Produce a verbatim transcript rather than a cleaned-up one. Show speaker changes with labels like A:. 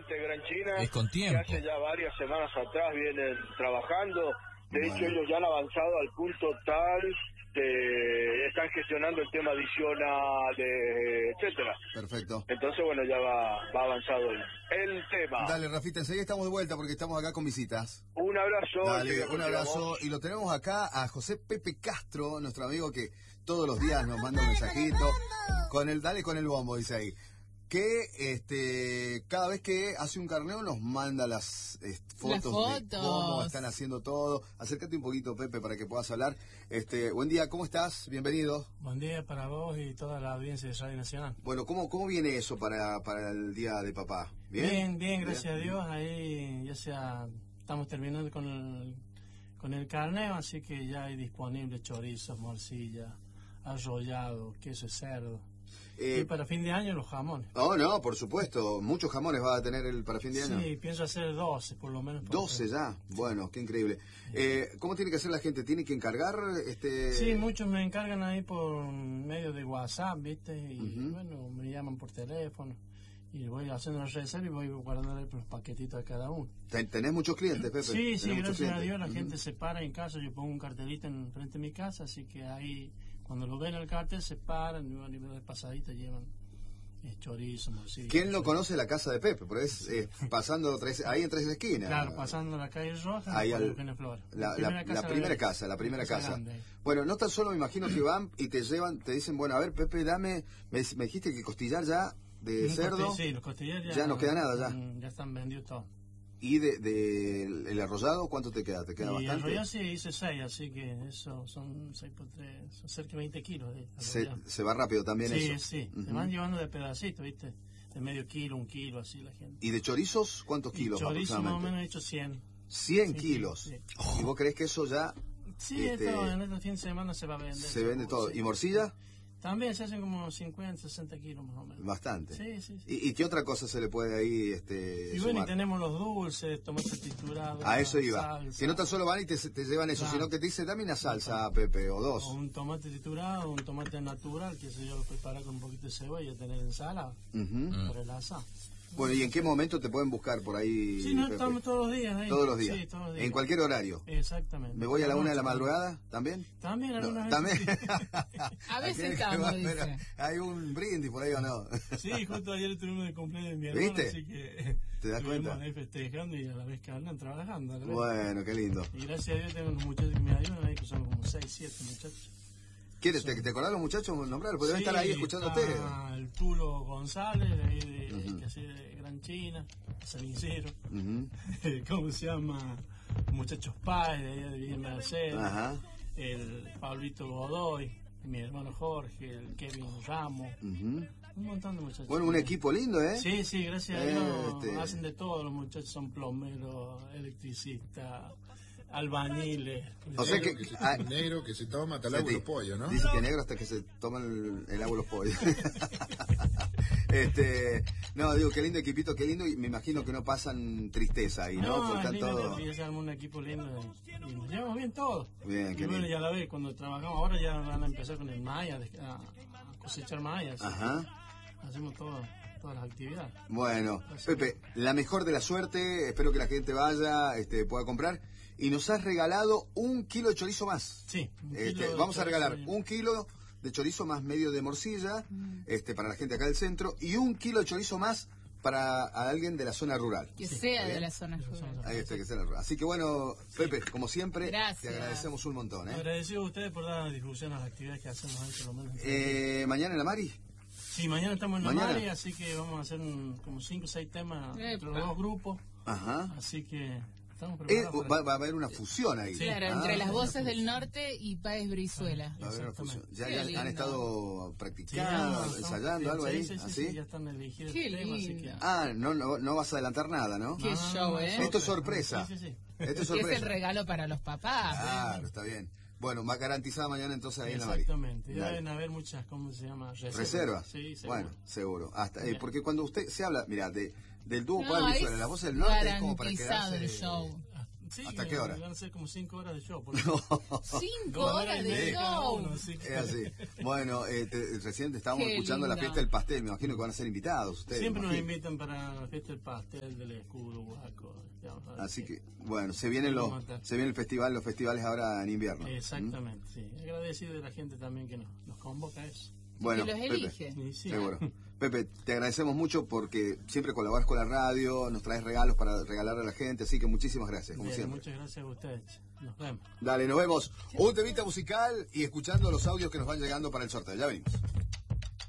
A: gente de Gran China,
B: es con tiempo,
A: que hace ya varias semanas atrás vienen trabajando. De
C: Bueno.
A: hecho, ellos ya han avanzado al punto tal de están gestionando el tema adicional, etcétera.
C: Perfecto.
A: Entonces, bueno, ya va, va avanzado el, el tema.
C: Dale, Rafita, enseguida estamos de vuelta porque estamos acá con visitas.
A: Un abrazo.
C: Dale, un abrazo. Y lo tenemos acá a José Pepe Castro, nuestro amigo que todos los días nos manda un mensajito. Con el, dale con el bombo, dice ahí. Que este cada vez que hace un carneo nos manda las eh, fotos,
D: fotos
C: de cómo están haciendo todo. Acércate un poquito, Pepe, para que puedas hablar. Este, buen día, ¿cómo estás? Bienvenido.
E: Buen día para vos y toda la audiencia de Radio Nacional.
C: Bueno, ¿cómo cómo viene eso para para el Día de Papá?
E: Bien, bien, bien gracias ¿Bien? a Dios. Ahí ya sea estamos terminando con el con el carneo, así que ya hay disponible chorizos, morcilla, arrollado, queso de cerdo. Eh, y para fin de año los jamones.
C: Oh, no, por supuesto. Muchos jamones va a tener el para fin de año.
E: Sí, pienso hacer doce por lo menos. Por
C: doce ya. Bueno, qué increíble. Eh, ¿Cómo tiene que hacer la gente? ¿Tiene que encargar? este
E: Sí, muchos me encargan ahí por medio de WhatsApp, ¿viste? Y uh-huh. bueno, me llaman por teléfono. Y voy haciendo la reserva y voy guardando los paquetitos a cada uno.
C: ¿Tenés muchos clientes, Pepe?
E: Sí, sí, gracias
C: clientes?
E: a Dios la
C: uh-huh.
E: gente se para en casa, yo pongo un cartelito en frente de mi casa, así que ahí cuando lo ven el cartel se paran y a nivel de pasadita llevan eh, chorizo, morcilla.
C: ¿Quién no
E: chorizo.
C: conoce la casa de Pepe? Porque es eh, pasando tres, ahí en Tres Esquinas.
E: Claro, pasando la calle Roja,
C: ahí al,
E: Flores.
C: La, la, la, casa, la primera casa, la primera casa.
E: Grande.
C: Bueno, no tan solo me imagino que van y te llevan, te dicen, bueno, a ver, Pepe, dame, me, me dijiste que costillar ya de
E: un
C: cerdo.
E: Costill, sí, los costillares ya,
C: ya no queda nada, ya.
E: Ya están vendidos todos.
C: ¿Y de, de el arrollado cuánto te queda? ¿Te queda
E: y
C: bastante?
E: El arrollado sí hice seis, así que eso son seis por tres, son cerca de veinte kilos. De
C: se, se va rápido también
E: sí,
C: eso.
E: Sí, sí, uh-huh. Se van llevando de pedacitos, ¿viste? De medio kilo, un kilo, así la gente.
C: ¿Y de chorizos cuántos kilos
E: y chorizo
C: aproximadamente?
E: más o menos he hecho cien.
C: cien kilos.
E: Sí.
C: Oh. ¿Y vos creés que eso ya...?
E: Sí, este, esto, en este fin de semana se va a vender.
C: Se vende todo.
E: Sí.
C: ¿Y morcilla?
E: También se hacen como cincuenta, sesenta kilos más o menos.
C: Bastante.
E: Sí, sí, sí.
C: ¿Y, y qué otra cosa se le puede ahí este,
E: Y bueno,
C: sumar?
E: y tenemos los dulces, tomate triturado.
C: A eso iba.
E: Salsa.
C: Que no tan solo van y te, te llevan eso,
E: claro.
C: Sino que te dicen, dame una salsa, Pepe, o dos.
E: O un tomate triturado, un tomate natural, que eso yo lo preparo con un poquito de cebolla, tener ensalada,
C: uh-huh.
E: por el asado.
C: Bueno, ¿y en qué momento te pueden buscar por ahí?
E: Sí, no,
C: Pepe?
E: estamos todos los días ahí.
C: Todos los días.
E: Sí, todos los días.
C: En cualquier horario.
E: Exactamente.
C: ¿Me voy a la una de la madrugada también?
E: También, algunas
C: no,
E: veces.
C: ¿También?
D: A veces estamos, dice.
C: Hay un brindis por ahí o no.
E: Sí, justo ayer tuvimos de cumpleaños de mi hermano,
C: ¿Viste?
E: así que
C: ¿Te das cuenta?
E: ahí festejando y a la vez que andan trabajando.
C: Bueno, qué lindo.
E: Y gracias a Dios tengo unos muchachos que me ayudan ahí, que son como seis, siete muchachos.
C: ¿Quieres, te, ¿Te acordás los muchachos nombrar? Porque
E: sí,
C: deben estar ahí escuchándote.
E: Está el Tulo González, de ahí de,
C: uh-huh.
E: que hace de Gran China, Cenicero.
C: Uh-huh.
E: ¿Cómo se llama? Muchachos Páez, de ahí de Villa Mercedes.
C: Ajá.
E: El Pablito Godoy, mi hermano Jorge, el Kevin Ramos.
C: Uh-huh.
E: Un montón de muchachos.
C: Bueno, un equipo lindo, ¿eh?
E: Sí, sí, gracias a Dios.
C: Este...
E: Hacen de todo, los muchachos son plomeros, electricistas, albañiles.
C: O sea que,
F: que se,
C: ah,
F: negro que se toma hasta el agua y los pollos, ¿no?
C: Dice que negro hasta que se toman el, el agua y los pollos. este, no, digo, qué lindo equipito, qué lindo, y me imagino que no pasan tristeza ahí, ¿no?
E: No,
C: Porque
E: es lindo,
C: todo...
E: que se arma un equipo lindo y, y nos llevamos bien todos.
C: Bien, qué
E: y bueno,
C: lindo.
E: ya la vez, cuando trabajamos, ahora ya van a empezar con el maya, a, a cosechar mayas.
C: Ajá.
E: Hacemos todo, todas las actividades.
C: Bueno, Pepe, la mejor de la suerte, espero que la gente vaya, este, pueda comprar. Y nos has regalado un kilo de chorizo más.
E: Sí.
C: Este, vamos a regalar un kilo de chorizo más medio de morcilla, mm. este, para la gente acá del centro, y un kilo de chorizo más para a alguien de la zona rural.
D: Que sí, sea de la zona rural.
C: Ahí está, que sea la rural. Así que bueno, Pepe, como siempre,
D: gracias.
C: Te agradecemos un montón. ¿eh?
E: Agradecido a ustedes por dar difusión a las actividades que hacemos ahí, por lo menos.
C: Eh, ¿Mañana en la Mari?
E: Sí, mañana estamos en la
C: ¿Mañana?
E: Mari, así que vamos a hacer un, como cinco o seis temas entre los dos grupos.
C: Ajá.
E: Así que...
C: Eh, va, va a haber una fusión ahí.
D: Sí, claro, ah, entre las voces del norte y Páez Brizuela.
C: Va a haber una fusión. ¿Ya,
D: Qué
C: ya han estado practicando,
E: sí,
C: ensayando
E: sí,
C: algo
E: sí,
C: ahí?
E: Sí, sí,
C: ¿Así?
E: sí, ya están elegidos
D: Qué
E: el tema, así
D: lindo.
E: que...
C: Ah, no, no, no vas a adelantar nada, ¿no?
D: Qué
E: no,
D: show,
E: no,
D: ¿eh?
C: Esto es sorpresa.
E: Sí, sí, sí.
C: Esto es
D: Que
C: sorpresa.
D: es el regalo para los papás.
C: Claro, está bien. Bueno, más garantizada mañana entonces ahí en la Mari.
E: Exactamente. Ya deben haber muchas, ¿cómo se llama? Reservas.
C: ¿Reservas?
E: Sí, seguro.
C: Bueno, seguro. Hasta, eh, porque cuando usted se habla, mira, de, del dúo
D: No,
C: Páez
D: es
C: Brizuela, la voz del norte es como para
D: garantizado
C: quedarse...
D: el show.
E: Sí,
C: ¿Hasta qué hora?
E: Van a ser como cinco horas de show.
D: Cinco horas de show.
E: Uno, así que...
C: Es así. Bueno, eh, te, recién estábamos
D: Qué
C: escuchando
D: lindo.
C: la fiesta del pastel. Me imagino que van a ser invitados ustedes.
E: Siempre nos
C: imagino.
E: invitan para la fiesta del pastel, del escudo, guaco.
C: Así que, bueno, se vienen los, se viene el festival, los festivales ahora en invierno.
E: Exactamente, ¿Mm? sí. Agradecido de la gente también que nos, nos convoca a eso.
C: Bueno,
D: que los
C: Pepe,
D: elige.
E: Sí, sí.
C: seguro. Pepe, te agradecemos mucho porque siempre colaboras con la radio, nos traes regalos para regalar a la gente, así que muchísimas gracias, como
E: Bien,
C: siempre.
E: muchas gracias a ustedes. Nos vemos.
C: Dale, nos vemos. Un temita musical y escuchando los audios que nos van llegando para el sorteo. Ya venimos.